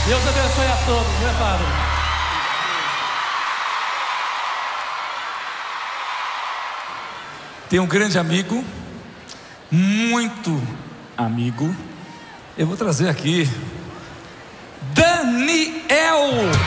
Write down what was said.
Deus abençoe a todos, né, Padre? Tem um grande amigo, muito amigo. Eu vou trazer aqui Daniel.